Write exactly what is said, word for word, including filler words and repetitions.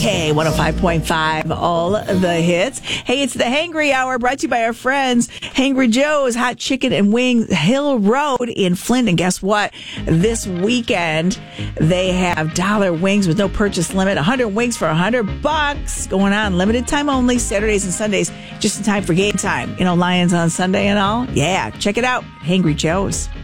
K one oh five point five, all the hits. Hey, it's the Hangry Hour brought to you by our friends Hangry Joe's Hot Chicken and Wings, Hill Road in Flint. And guess what? This weekend, they have dollar wings with no purchase limit. one hundred wings for one hundred bucks going on. Limited time only, Saturdays and Sundays, just in time for game time. You know, Lions on Sunday and all. Yeah, check it out. Hangry Joe's.